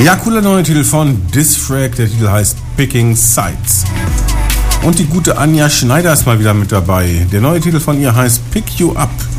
Ja, cooler neuer Titel von Disfrag. Der Titel heißt Picking Sides. Und die gute Anja Schneider ist mal wieder mit dabei. Der neue Titel von ihr heißt Pick You Up.